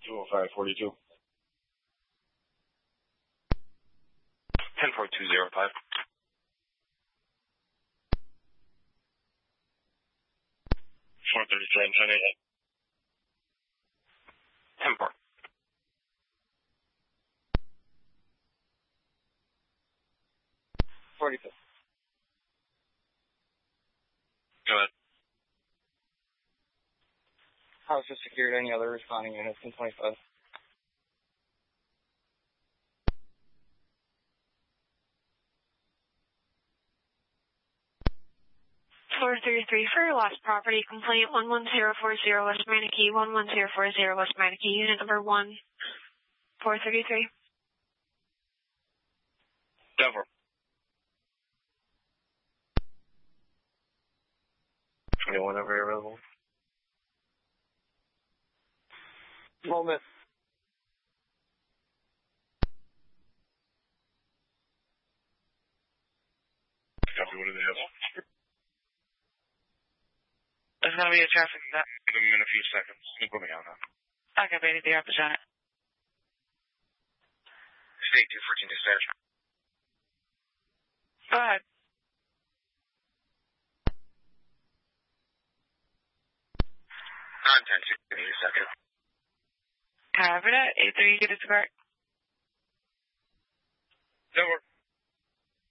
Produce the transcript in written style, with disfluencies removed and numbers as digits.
20542. 104205. 433 and 1088. 10-4. Go ahead. House is secured. Any other responding units in 25? 433 for your lost property complaint, 11040 West Manakee, 11040 West Manakee, unit number 433. Denver. 21 over available. Moment. Copy, what do they have? There's going to be a traffic stop. Give them in a few seconds. You put me on that. Okay, baby, they represent it. State 214 dispatch. Go ahead. 910, give me a second. Copy that. 832 is correct. Denver.